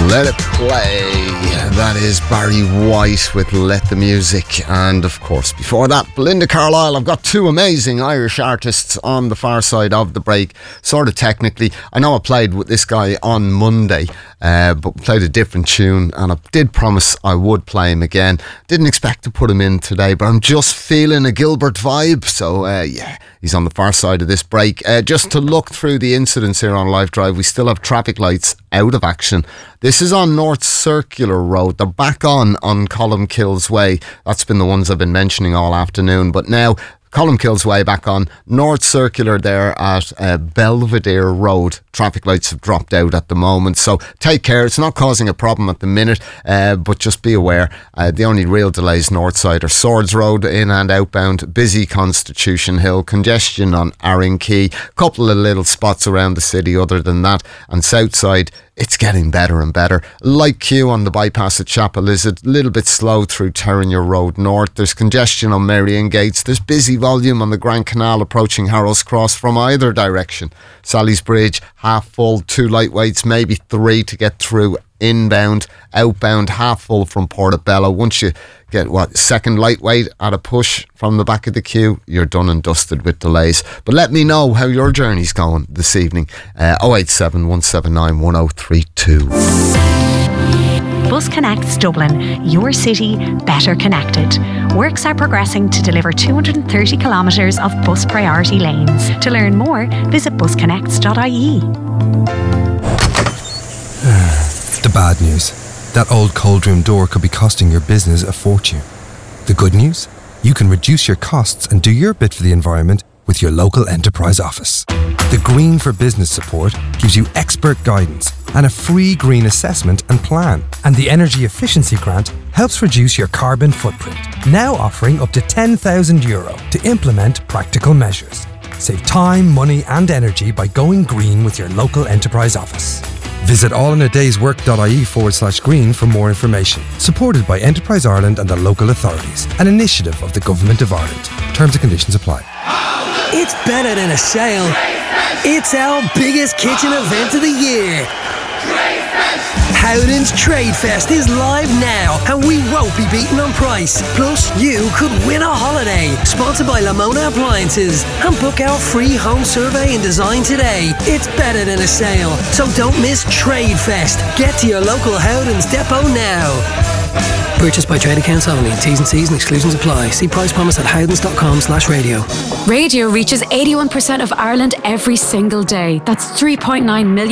Let It Play. That is Barry White with Let the Music. And of course, before that, Belinda Carlisle. I've got two amazing Irish artists on the far side of the break. Sort of technically. I know I played with this guy on Monday, but played a different tune, and I did promise I would play him again. Didn't expect to put him in today, but I'm just feeling a Gilbert vibe. So yeah, he's on the far side of this break. Just to look through the incidents here on Live Drive, we still have traffic lights out of action. This is on North Circular Road. They're back on Columnkills Way. That's been the ones I've been mentioning all afternoon. But now, Columnkills Way back on North Circular there at Belvedere Road. Traffic lights have dropped out at the moment, so take care. It's not causing a problem at the minute, but just be aware. The only real delays north side are Swords Road in and outbound, busy Constitution Hill, congestion on Arran Quay, couple of little spots around the city other than that, and south side it's getting better and better. Light queue on the bypass at Chapel Lizard, a little bit slow through Terranure Road North. There's congestion on Marion Gates. There's busy volume on the Grand Canal approaching Harold's Cross from either direction. Sally's Bridge, half full, 2 lightweights, maybe 3 to get through inbound. Outbound, half full from Portobello. Once you get, second lightweight at a push from the back of the queue, you're done and dusted with delays. But let me know how your journey's going this evening. 087 179 1032. Bus Connects Dublin, your city better connected. Works are progressing to deliver 230 kilometres of bus priority lanes. To learn more, visit busconnects.ie. The bad news. That old cold room door could be costing your business a fortune. The good news? You can reduce your costs and do your bit for the environment with your local enterprise office. The Green for Business support gives you expert guidance and a free green assessment and plan. And the Energy Efficiency Grant helps reduce your carbon footprint, now offering up to €10,000 to implement practical measures. Save time, money and energy by going green with your local enterprise office. Visit allinadayswork.ie/green for more information. Supported by Enterprise Ireland and the local authorities. An initiative of the Government of Ireland. Terms and conditions apply. It's better than a sale. It's our biggest kitchen event of the year. Howden's Trade Fest is live now, and we won't be beaten on price. Plus, you could win a holiday. Sponsored by Lamona Appliances. And book our free home survey and design today. It's better than a sale, so don't miss Trade Fest. Get to your local Howden's depot now. Purchased by trade accounts only. T's and C's and exclusions apply. See price promise at howdens.com/radio. Radio reaches 81% of Ireland every single day. That's 3.9 million.